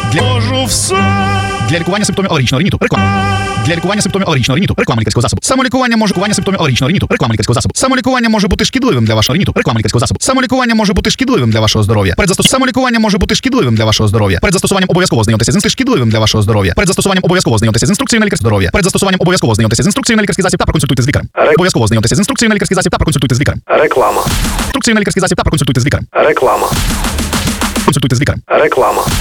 Можу все. Для лікування симптомів алергічного риніту. Реклама. Для лікування симптомів алергічного риніту. Реклама лікарського засобу. Самолікування може лікування симптомів алергічного риніту. Реклама лікарського засобу. Самолікування може бути шкідливим для вашого риніту. Реклама лікарського засобу. Самолікування може бути шкідливим для вашого здоров'я. Самолікування може бути шкідливим для вашого здоров'я. Перед застосуванням обов'язково знайомтеся з інструкцією шкідливим для вашого здоров'я. Перед застосуванням обов'язково знайомтеся з інструкцією на лікарське здоров'я. Перед застосуванням обов'язково знайомтеся з інструкцією на лікарський засіб та проконсультуйте з лікарем. Обов'язково знайомтеся з інструкцією на лікарський засіб та проконсультуйте з лікарем. Реклама. Інструкцією на лікарський засіб та проконсультуйте з лікарем. Реклама. Консультуйте з лікарем. Реклама.